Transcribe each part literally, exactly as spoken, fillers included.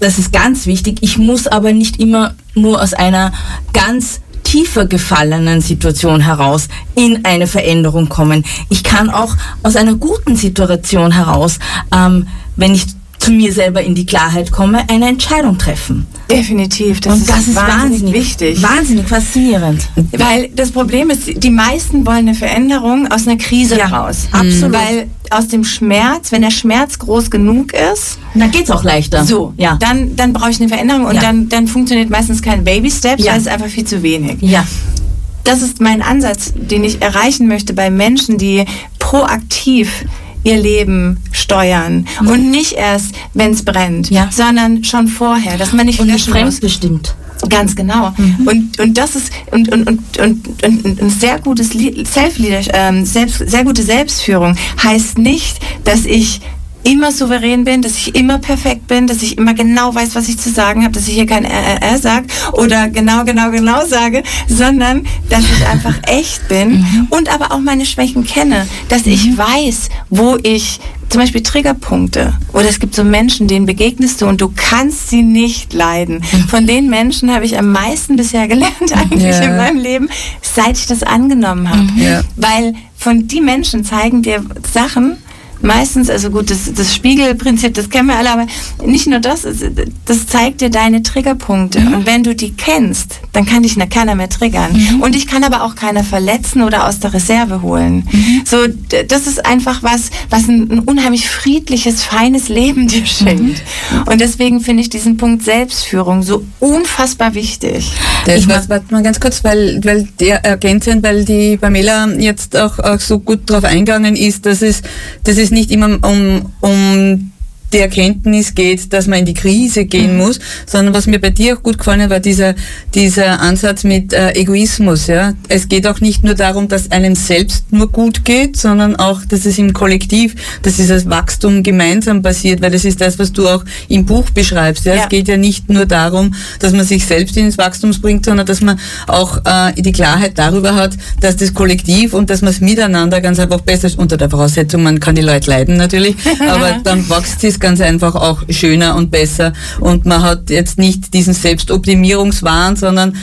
das ist ganz wichtig. Ich muss aber nicht immer nur aus einer ganz tiefer gefallenen Situation heraus in eine Veränderung kommen. Ich kann auch aus einer guten Situation heraus, ähm, wenn ich zu mir selber in die Klarheit komme, eine Entscheidung treffen. Definitiv. Das Und ist, das ist wahnsinnig, wahnsinnig wichtig. Wahnsinnig faszinierend. Weil das Problem ist, die meisten wollen eine Veränderung aus einer Krise Ja, raus. absolut. Weil aus dem Schmerz, wenn der Schmerz groß genug ist, Dann geht's auch leichter. so, Ja. dann, dann brauche ich eine Veränderung und Ja. dann, dann funktioniert meistens kein Baby-Steps, Ja. weil es ist einfach viel zu wenig. Ja. Das ist mein Ansatz, den ich erreichen möchte bei Menschen, die proaktiv ihr Leben steuern Mhm. und nicht erst, wenn es brennt, Ja. sondern schon vorher, dass man nicht Und nicht löschen muss. fremdbestimmt. Ganz genau. Mhm. Und, und das ist und, und, und, und, und ein sehr gutes Self-Leadership, ähm, selbst, sehr gute Selbstführung heißt nicht, dass ich immer souverän bin, dass ich immer perfekt bin, dass ich immer genau weiß, was ich zu sagen habe, dass ich hier kein äh, äh, äh sage oder genau, genau, genau sage, sondern dass ich einfach echt bin Mhm. und aber auch meine Schwächen kenne, dass ich weiß, wo ich zum Beispiel Triggerpunkte oder es gibt so Menschen, denen begegnest du und du kannst sie nicht leiden. Von den Menschen habe ich am meisten bisher gelernt eigentlich Ja. in meinem Leben, seit ich das angenommen habe. Ja. Weil von die Menschen zeigen dir Sachen, meistens, also gut, das, das Spiegelprinzip, das kennen wir alle, aber nicht nur das, das zeigt dir deine Triggerpunkte. Mhm. Und wenn du die kennst, dann kann dich keiner mehr triggern. Mhm. Und ich kann aber auch keiner verletzen oder aus der Reserve holen. Mhm. So, das ist einfach was, was ein, ein unheimlich friedliches, feines Leben dir schenkt. Mhm. Und deswegen finde ich diesen Punkt Selbstführung so unfassbar wichtig. Das Ich was, warte mal ganz kurz, weil, weil der ergänzend, weil die Pamela jetzt auch, auch so gut drauf eingegangen ist, dass es, dass es nicht immer um, um die Erkenntnis geht, dass man in die Krise gehen mhm. muss, sondern was mir bei dir auch gut gefallen hat, war dieser, dieser Ansatz mit äh, Egoismus, ja. Es geht auch nicht nur darum, dass einem selbst nur gut geht, sondern auch, dass es im Kollektiv, dass dieses Wachstum gemeinsam passiert, weil das ist das, was du auch im Buch beschreibst, ja. Ja. Es geht ja nicht nur darum, dass man sich selbst ins Wachstum bringt, sondern dass man auch äh, die Klarheit darüber hat, dass das Kollektiv und dass man es miteinander ganz einfach besser ist, unter der Voraussetzung, man kann die Leute leiden natürlich, aber dann wächst es ganz einfach auch schöner und besser und man hat jetzt nicht diesen Selbstoptimierungswahn, sondern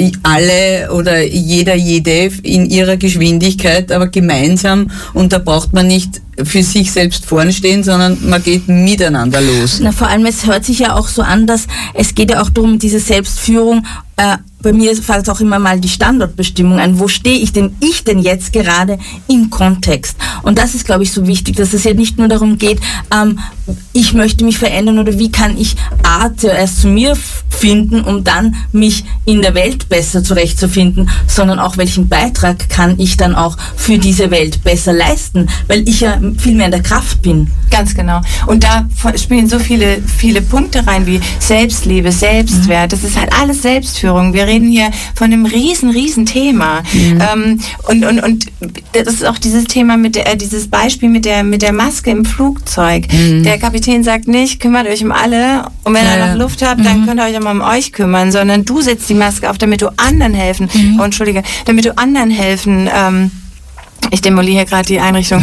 alle oder jeder, jede in ihrer Geschwindigkeit, aber gemeinsam, und da braucht man nicht für sich selbst vorn stehen, sondern man geht miteinander los. Na, vor allem, es hört sich ja auch so an, dass es geht ja auch darum, diese Selbstführung, äh, bei mir fällt auch immer mal die Standortbestimmung ein. Wo stehe ich denn, ich denn jetzt gerade im Kontext? Und das ist, glaube ich, so wichtig, dass es ja nicht nur darum geht, ähm, ich möchte mich verändern oder wie kann ich A zuerst zu mir finden, um dann mich in der Welt besser zurechtzufinden, sondern auch welchen Beitrag kann ich dann auch für diese Welt besser leisten, weil ich ja viel mehr in der Kraft bin. Ganz genau. Und da spielen so viele, viele Punkte rein wie Selbstliebe, Selbstwert. Das ist halt alles Selbstführung. Wir reden hier von einem riesen, riesen Thema. Mhm. Ähm, und, und, und das ist auch dieses Thema mit der, dieses Beispiel mit der, mit der Maske im Flugzeug. Mhm. Der Kapitän sagt nicht, kümmert euch um alle und wenn ja, ihr noch Luft habt, dann mhm. könnt ihr euch auch mal um euch kümmern, sondern du setzt die Maske auf, damit du anderen helfen, mhm. oh, Entschuldige, damit du anderen helfen, ähm, ich demoliere hier gerade die Einrichtung.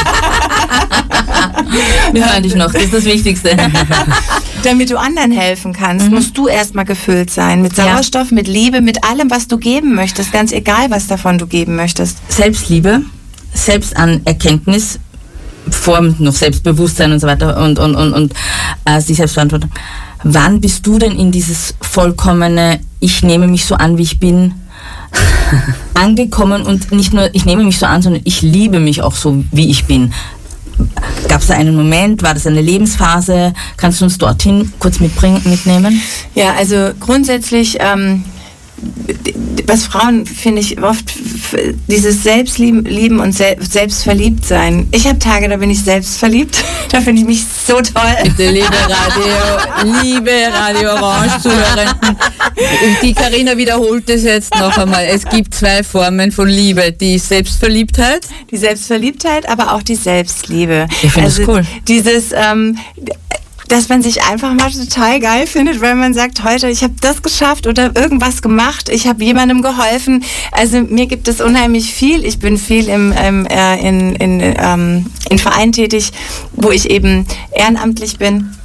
Wir hören dich noch, das ist das Wichtigste. Damit du anderen helfen kannst, mhm. musst du erstmal gefüllt sein mit Sauerstoff, ja. mit Liebe, mit allem, was du geben möchtest, ganz egal, was davon du geben möchtest. Selbstliebe, Selbstanerkenntnis, Form noch Selbstbewusstsein und so weiter und, und, und, und äh, die Selbstverantwortung. Wann bist du denn in dieses vollkommene, ich nehme mich so an, wie ich bin, angekommen und nicht nur, ich nehme mich so an, sondern ich liebe mich auch so, wie ich bin? Gab es da einen Moment? War das eine Lebensphase? Kannst du uns dorthin kurz mitbringen, mitnehmen? Ja, also grundsätzlich, ähm, was Frauen, finde ich, oft dieses Selbstlieben und Selbstverliebtsein. Ich habe Tage, da bin ich selbstverliebt. Da finde ich mich so toll. Bitte, liebe Radio, liebe Radio Orange Zuhörenden. Die Carina wiederholt es jetzt noch einmal. Es gibt zwei Formen von Liebe. Die Selbstverliebtheit. Die Selbstverliebtheit, aber auch die Selbstliebe. Ich finde also das cool. Dieses, ähm, dass man sich einfach mal total geil findet, weil man sagt, heute, ich habe das geschafft oder irgendwas gemacht, ich habe jemandem geholfen. Also mir gibt es unheimlich viel. Ich bin viel im, im, äh, in, in, ähm, in Vereinen tätig, wo ich eben ehrenamtlich bin.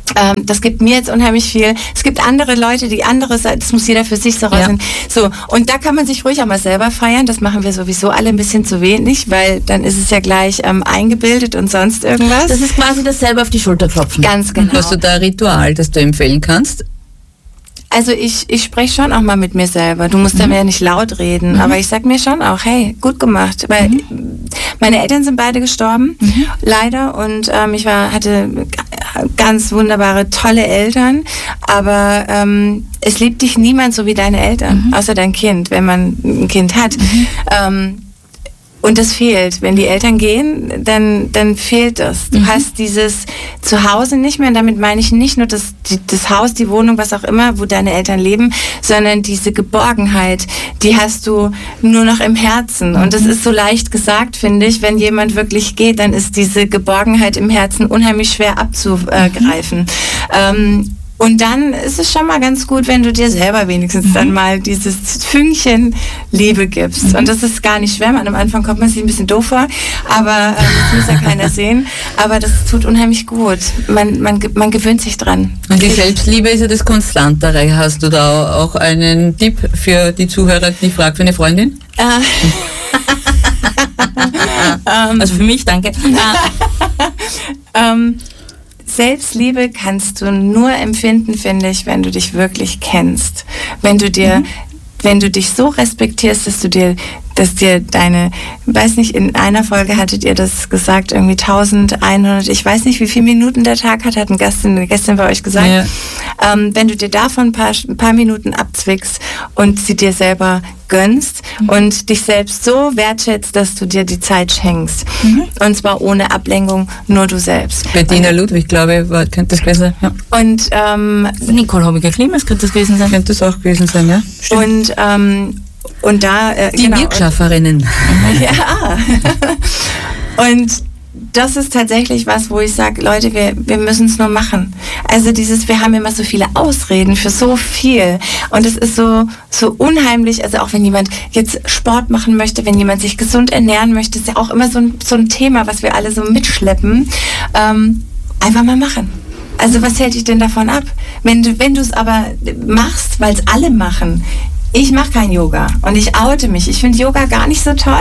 Ähm, das gibt mir jetzt unheimlich viel. Es gibt andere Leute, die andere Seite, das muss jeder für sich so rausfinden. Ja. So, und da kann man sich ruhig auch mal selber feiern. Das machen wir sowieso alle ein bisschen zu wenig, weil dann ist es ja gleich ähm, eingebildet und sonst irgendwas. Das ist quasi das selber auf die Schulter klopfen. Ganz genau. Hast du da ein Ritual, das du empfehlen kannst? Also ich, ich spreche schon auch mal mit mir selber. Du musst mhm. da mir ja nicht laut reden, mhm. aber ich sag mir schon auch, hey, gut gemacht. Weil mhm. meine Eltern sind beide gestorben, mhm. leider. Und ähm, ich war, hatte ganz wunderbare, tolle Eltern. Aber ähm, es liebt dich niemand so wie deine Eltern, mhm. außer dein Kind, wenn man ein Kind hat. Mhm. Ähm, Und das fehlt. Wenn die Eltern gehen, dann, dann fehlt das. Du mhm. hast dieses Zuhause nicht mehr. Und damit meine ich nicht nur das, die, das Haus, die Wohnung, was auch immer, wo deine Eltern leben, sondern diese Geborgenheit, die hast du nur noch im Herzen. Und das ist so leicht gesagt, finde ich. Wenn jemand wirklich geht, dann ist diese Geborgenheit im Herzen unheimlich schwer abzugreifen. Mhm. Ähm, Und dann ist es schon mal ganz gut, wenn du dir selber wenigstens mhm. dann mal dieses Fünkchen Liebe gibst. Mhm. Und das ist gar nicht schwer. Am Anfang kommt man sich ein bisschen doof vor, aber ähm, das muss ja keiner sehen. Aber das tut unheimlich gut. Man, man, man gewöhnt sich dran. Und die Selbstliebe ist ja das Konstantere. Hast du da auch einen Tipp für die Zuhörer, die fragt für eine Freundin? Äh. Also für mich, danke. ähm, Selbstliebe kannst du nur empfinden, finde ich, wenn du dich wirklich kennst. Wenn du dir, mhm. wenn du dich so respektierst, dass du dir, dass dir deine, weiß nicht, in einer Folge hattet ihr das gesagt, irgendwie eintausendeinhundert, ich weiß nicht, wie viele Minuten der Tag hat, hat ein Gästin, eine Gästin bei euch gesagt. Ja. Ähm, wenn du dir davon ein paar, ein paar Minuten abzwickst und sie dir selber gönnst mhm. und dich selbst so wertschätzt, dass du dir die Zeit schenkst. Mhm. Und zwar ohne Ablenkung, nur du selbst. Bettina und, Ludwig, glaube ich, war, könnte das gewesen sein. Ja. Und ähm, Nicole Hobiger-Klimas könnte das gewesen sein. Könnte das auch gewesen sein, ja. Stimmt. Und ähm, Und da, äh, die genau, Wirkschafferinnen. Ja. Und das ist tatsächlich was, wo ich sage, Leute, wir, wir müssen es nur machen. Also dieses, wir haben immer so viele Ausreden für so viel. Und es ist so, so unheimlich, also auch wenn jemand jetzt Sport machen möchte, wenn jemand sich gesund ernähren möchte, ist ja auch immer so ein, so ein Thema, was wir alle so mitschleppen. Ähm, einfach mal machen. Also was hält dich denn davon ab? Wenn du, wenn du es aber machst, weil es alle machen. Ich mache kein Yoga und ich oute mich. Ich finde Yoga gar nicht so toll.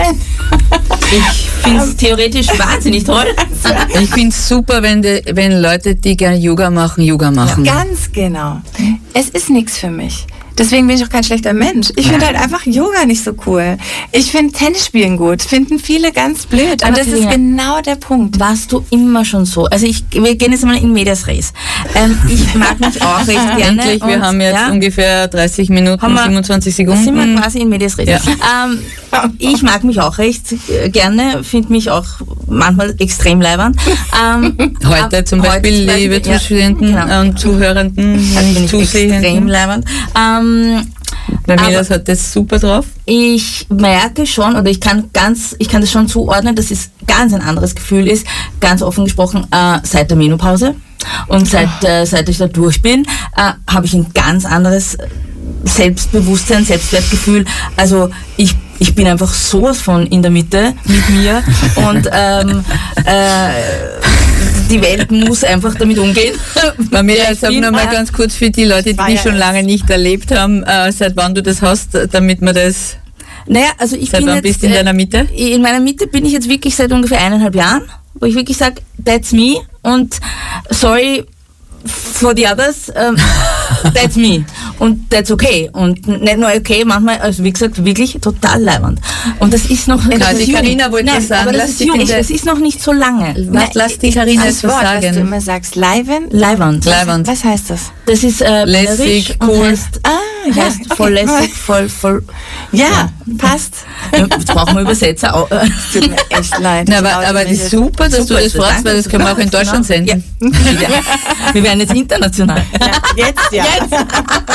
Ich finde es theoretisch wahnsinnig toll. Ich finde es super, wenn, die, wenn Leute, die gerne Yoga machen, Yoga machen. Ja, ganz genau. Es ist nichts für mich. Deswegen bin ich auch kein schlechter Mensch. Ich finde halt einfach Yoga nicht so cool. Ich finde Tennis spielen gut. Finden viele ganz blöd. Und das ist genau der Punkt. Warst du immer schon so? Also ich, wir gehen jetzt mal in Medias Res. Ähm, ich mag mich auch recht gerne. Endlich, wir haben jetzt ja, ungefähr dreißig Minuten, wir, siebenundzwanzig Sekunden. Sind wir quasi in Medias Res. Ja. Ähm, ich mag mich auch recht gerne, finde mich auch manchmal extrem leibernd. Ähm, heute zum Beispiel, heute zum Beispiel liebe ja, Zuschauenden genau. und Zuhörenden, also bin ich extrem leibernd. Ähm, Bei mir das hat das super drauf. Ich merke schon, oder ich kann ganz, ich kann das schon zuordnen, dass es ganz ein anderes Gefühl ist, ganz offen gesprochen, äh, seit der Menopause und seit, oh. äh, seit ich da durch bin, äh, habe ich ein ganz anderes Selbstbewusstsein, Selbstwertgefühl. Also ich Ich bin einfach sowas von in der Mitte mit mir und ähm, äh, die Welt muss einfach damit umgehen. Bei mir, ja, sag noch mal ganz kurz für die Leute, die dich schon lange nicht erlebt haben, äh, seit wann du das hast, damit man das... Naja, also ich seit bin wann jetzt, bist du in deiner Mitte? In meiner Mitte bin ich jetzt wirklich seit ungefähr eineinhalb Jahren, wo ich wirklich sage, that's me und sorry for the others, um, that's me. Und that's okay. Und nicht nur okay, manchmal, also wie gesagt, wirklich total leibernd. Und das ist noch... Ja, die Carina wollte Nein, sagen, aber das ist jung. Das ist noch nicht so lange. Was, lass die Carina jetzt was sagen. Was du immer sagst, leibend? Leibernd. Leibernd. Was heißt das? Das ist äh, lässig, cool. Heißt, ah, ja, heißt okay. voll lässig, voll, voll... Ja, ja. passt. Jetzt brauchen wir Übersetzer. Tut mir echt leid. Na, aber aber das ist super, dass super, du das fragst, weil das können wir auch in Deutschland senden. Ja. Wir werden jetzt international. Ja, jetzt, ja. Jetzt.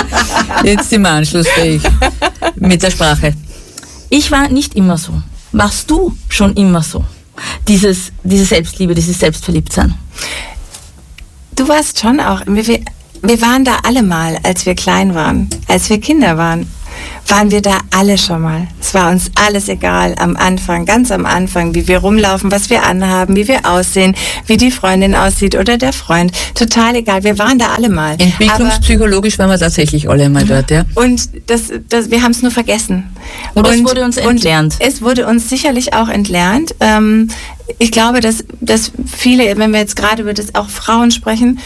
Jetzt sind wir anschlussfähig mit der Sprache. Ich war nicht immer so. Warst du schon immer so? Dieses, diese Selbstliebe, dieses Selbstverliebtsein. Du warst schon auch, wir, wir waren da alle mal, als wir klein waren, als wir Kinder waren. waren wir da alle schon mal. Es war uns alles egal am Anfang, ganz am Anfang, wie wir rumlaufen, was wir anhaben, wie wir aussehen, wie die Freundin aussieht oder der Freund. Total egal, wir waren da alle mal. Entwicklungspsychologisch waren wir tatsächlich alle mal dort, ja. Und das, das, wir haben es nur vergessen. Oder und, es wurde uns entlernt. Es wurde uns sicherlich auch entlernt. Ähm, ich glaube, dass, dass viele, wenn wir jetzt gerade über das auch Frauen sprechen,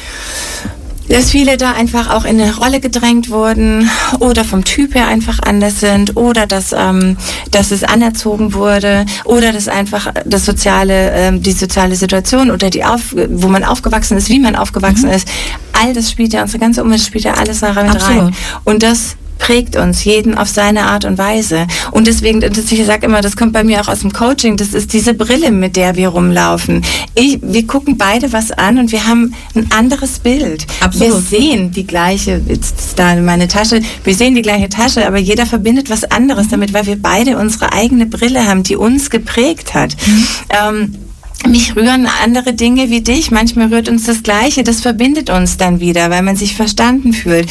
dass viele da einfach auch in eine Rolle gedrängt wurden oder vom Typ her einfach anders sind oder dass, ähm, dass es anerzogen wurde oder dass einfach das soziale, ähm, die soziale Situation oder die auf, wo man aufgewachsen ist, wie man aufgewachsen mhm. ist, all das spielt ja, unsere ganze Umwelt spielt ja alles da mit rein. Und das prägt uns, jeden auf seine Art und Weise. Und deswegen, das, ich sage immer, das kommt bei mir auch aus dem Coaching, das ist diese Brille, mit der wir rumlaufen. Ich, wir gucken beide was an und wir haben ein anderes Bild. Absolut. Wir sehen die gleiche, jetzt ist da meine Tasche, wir sehen die gleiche Tasche, aber jeder verbindet was anderes damit, weil wir beide unsere eigene Brille haben, die uns geprägt hat. Mhm. Ähm, Mich rühren andere Dinge wie dich, manchmal rührt uns das Gleiche, das verbindet uns dann wieder, weil man sich verstanden fühlt.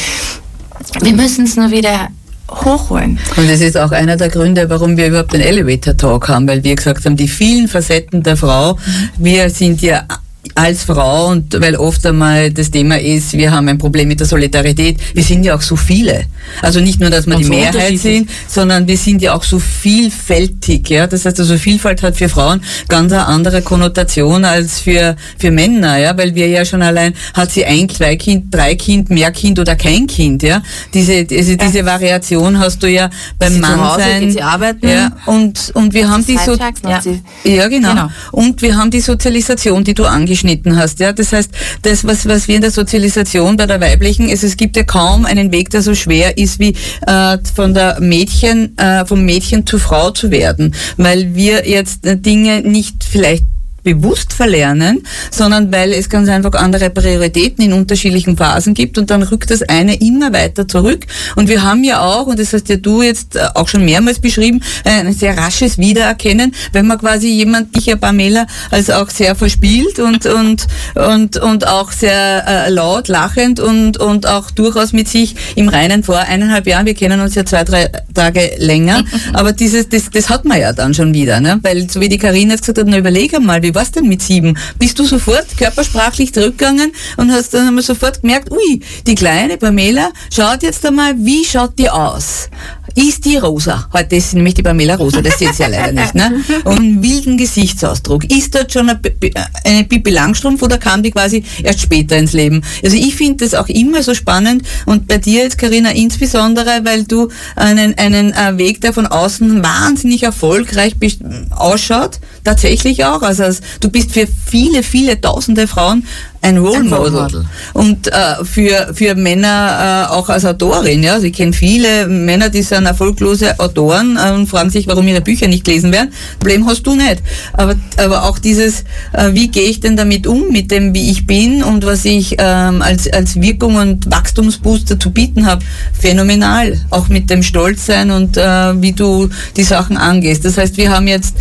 Wir müssen es nur wieder hochholen. Und das ist auch einer der Gründe, warum wir überhaupt den Elevator Talk haben, weil wir gesagt haben, die vielen Facetten der Frau, wir sind ja als Frau, und weil oft einmal das Thema ist, wir haben ein Problem mit der Solidarität, wir sind ja auch so viele. Also nicht nur, dass wir die Mehrheit sind, sondern wir sind ja auch so vielfältig. Ja? Das heißt, also Vielfalt hat für Frauen ganz eine andere Konnotation als für, für Männer, ja? Weil wir ja schon allein, hat sie ein, zwei Kind, drei Kind, mehr Kind oder kein Kind. Ja? Diese, diese, diese ja. Variation hast du ja beim Mann zu Hause, sein. geht sie arbeiten. Ja? Und, und wir haben die so, ja. ja genau. genau. Und wir haben die Sozialisation, die du angesprochen geschnitten hast, ja, das heißt, das, was, was wir in der Sozialisation bei der weiblichen, also es gibt ja kaum einen Weg, der so schwer ist, wie äh, von der Mädchen, äh, vom Mädchen zur Frau zu werden, weil wir jetzt äh, Dinge nicht vielleicht bewusst verlernen, sondern weil es ganz einfach andere Prioritäten in unterschiedlichen Phasen gibt und dann rückt das eine immer weiter zurück. Und wir haben ja auch, und das hast ja du jetzt auch schon mehrmals beschrieben, ein sehr rasches Wiedererkennen, wenn man quasi jemand, dich ja Pamela, als auch sehr verspielt und und und und auch sehr äh, laut, lachend und und auch durchaus mit sich im Reinen vor eineinhalb Jahren, wir kennen uns ja zwei, drei Tage länger, aber dieses, das, das hat man ja dann schon wieder, ne? Weil so wie die Carina jetzt gesagt hat, na überleg einmal, wie war's denn mit sieben? Bist du sofort körpersprachlich zurückgegangen und hast dann einmal sofort gemerkt, ui, die kleine Pamela schaut jetzt einmal, wie schaut die aus? Ist die rosa? Heute ist nämlich die Pamela rosa, das seht ihr ja leider nicht, ne? Und einen wilden Gesichtsausdruck. Ist dort schon eine, eine Pippi Langstrumpf oder kam die quasi erst später ins Leben? Also ich finde das auch immer so spannend und bei dir jetzt, Carina, insbesondere, weil du einen, einen äh, Weg, der von außen wahnsinnig erfolgreich bist, ausschaut, tatsächlich auch. Also du bist für viele, viele tausende Frauen ein Role Model. Und äh, für für Männer äh, auch als Autorin. Ja, also ich kenne viele Männer, die sind erfolglose Autoren äh, und fragen sich, warum ihre Bücher nicht gelesen werden. Problem hast du nicht. Aber aber auch dieses, äh, wie gehe ich denn damit um, mit dem, wie ich bin und was ich ähm, als als Wirkung und Wachstumsbooster zu bieten habe, phänomenal. Auch mit dem Stolzsein und äh, wie du die Sachen angehst. Das heißt, wir haben jetzt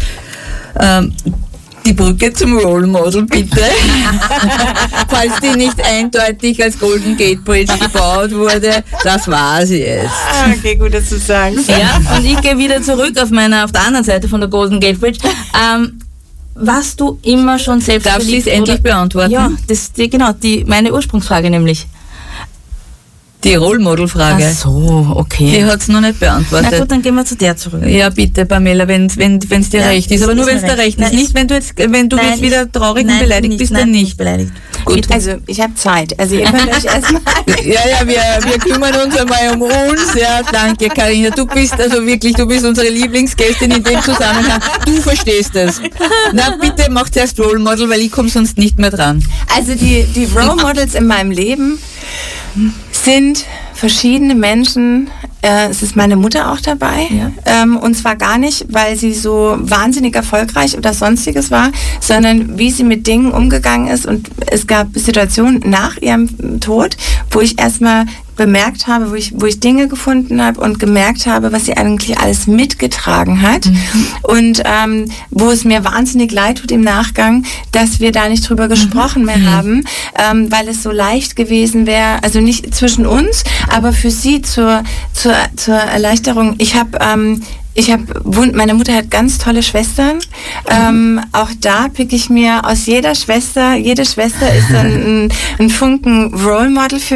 ähm, die Brücke zum Role Model, bitte. Falls die nicht eindeutig als Golden Gate Bridge gebaut wurde, das war sie jetzt. Okay, gut, dass du sagst. Ja, und ich gehe wieder zurück auf meiner, auf der anderen Seite von der Golden Gate Bridge. Ähm, warst du immer schon selbst Darf ich es endlich beantworten? Ja, das, die, genau, die, meine Ursprungsfrage nämlich. Die Role-Model-Frage. Ach so, okay. Die hat es noch nicht beantwortet. Na gut, dann gehen wir zu der zurück. Ja, bitte, Pamela, wenn es wenn, wenn's dir ja, recht ist. Aber nur, wenn es dir recht ist. Nein, nicht, wenn du jetzt, wenn du nein, jetzt wieder traurig nein, und beleidigt nicht, bist, nein, dann nicht. nicht beleidigt. Gut. Also, ich habe Zeit. Also, ihr könnt euch erstmal... Ja, ja, wir, wir kümmern uns einmal um uns. Ja, danke, Carina. Du bist also wirklich, du bist unsere Lieblingsgästin in dem Zusammenhang. Du verstehst es. Na, bitte mach zuerst Role Model, weil ich komme sonst nicht mehr dran. Also, die, die Role Models in meinem Leben sind verschiedene Menschen. Äh, es ist meine Mutter auch dabei. Ja. Ähm, und zwar gar nicht, weil sie so wahnsinnig erfolgreich oder sonstiges war, sondern wie sie mit Dingen umgegangen ist. Und es gab Situationen nach ihrem Tod, wo ich erstmal bemerkt habe, wo ich, wo ich Dinge gefunden habe und gemerkt habe, was sie eigentlich alles mitgetragen hat. Mhm. Und ähm, wo es mir wahnsinnig leid tut im Nachgang, dass wir da nicht drüber gesprochen mhm. mehr mhm. haben, ähm, weil es so leicht gewesen wäre, also nicht zwischen uns, aber für sie zur, zur, zur Erleichterung. Ich habe ähm, Ich habe, meine Mutter hat ganz tolle Schwestern. Mhm. Ähm, auch da pick ich mir aus jeder Schwester, jede Schwester ist ein, ein, ein Funken Role Model für